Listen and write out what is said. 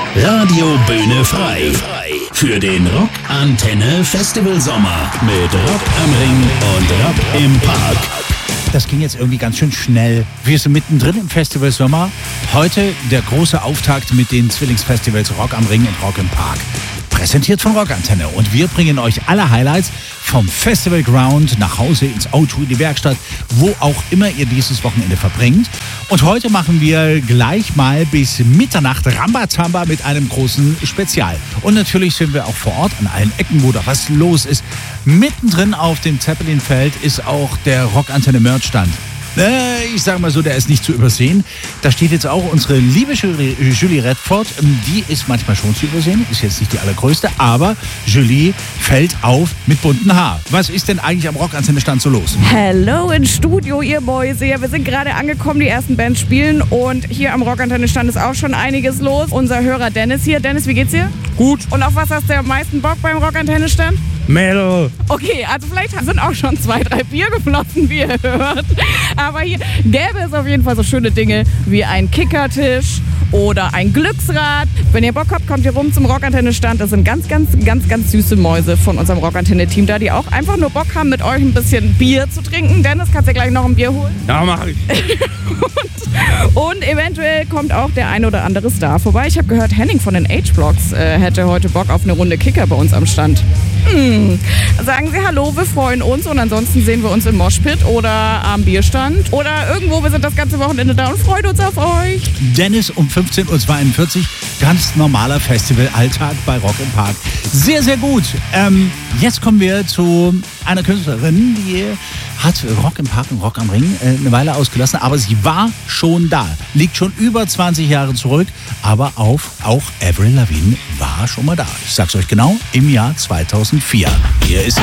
Radio Bühne frei. Für den Rock Antenne Festival Sommer mit Rock am Ring und Rock im Park. Das ging jetzt irgendwie ganz schön schnell. Wir sind mittendrin im Festival Sommer. Heute der große Auftakt mit den Zwillingsfestivals Rock am Ring und Rock im Park. Präsentiert von Rock Antenne. Und wir bringen euch alle Highlights vom Festival Ground nach Hause, ins Auto, in die Werkstatt, wo auch immer ihr dieses Wochenende verbringt. Und heute machen wir gleich mal bis Mitternacht Rambazamba mit einem großen Spezial. Und natürlich sind wir auch vor Ort an allen Ecken, wo da was los ist. Mittendrin auf dem Zeppelinfeld ist auch der Rock Antenne Merchstand. Ich sage mal so, der ist nicht zu übersehen. Da steht jetzt auch unsere liebe Julie Redford. Die ist manchmal schon zu übersehen, ist jetzt nicht die allergrößte, aber Julie fällt auf mit bunten Haar. Was ist denn eigentlich am Rock-Antenne-Stand so los? Hello ins Studio, ihr Mäuse. Ja, wir sind gerade angekommen, die ersten Bands spielen und hier am Rock-Antenne-Stand ist auch schon einiges los. Unser Hörer Dennis hier. Dennis, wie geht's dir? Gut. Und auf was hast du am meisten Bock beim Rock-Antenne-Stand? Mädel. Okay, also vielleicht sind auch schon 2, 3 Bier geflossen, wie ihr hört. Aber hier gäbe es auf jeden Fall so schöne Dinge wie ein Kickertisch oder ein Glücksrad. Wenn ihr Bock habt, kommt ihr rum zum Rockantenne-Stand. Das sind ganz süße Mäuse von unserem Rockantenne-Team da, die auch einfach nur Bock haben, mit euch ein bisschen Bier zu trinken. Dennis, kannst du gleich noch ein Bier holen? Ja, mach ich. Und eventuell kommt auch der ein oder andere Star vorbei. Ich habe gehört, Henning von den H-Blocks hätte heute Bock auf eine Runde Kicker bei uns am Stand. Sagen Sie Hallo, wir freuen uns und ansonsten sehen wir uns im Moshpit oder am Bierstand oder irgendwo. Wir sind das ganze Wochenende da und freuen uns auf euch. Dennis um 15.42 Uhr, ganz normaler Festivalalltag bei Rock im Park. Sehr, sehr gut. Jetzt kommen wir zu einer Künstlerin, die hat Rock im Park und Rock am Ring eine Weile ausgelassen, aber sie war schon da. Liegt schon über 20 Jahre zurück, aber auch Avril Lavigne war schon mal da. Ich sag's euch genau, im Jahr 2004. Hier ist